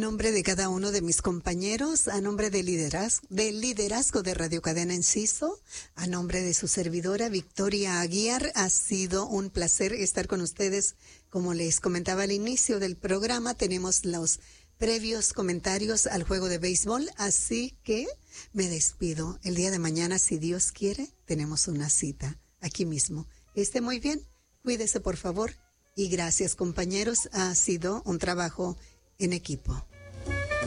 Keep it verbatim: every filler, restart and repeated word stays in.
nombre de cada uno de mis compañeros, a nombre del liderazgo, del liderazgo de Radio Cadena Enciso, a nombre de su servidora Victoria Aguiar, ha sido un placer estar con ustedes. Como les comentaba al inicio del programa, tenemos los previos comentarios al juego de béisbol, así que me despido. El día de mañana, si Dios quiere, tenemos una cita aquí mismo. Esté muy bien, cuídese por favor y gracias compañeros, ha sido un trabajo en equipo.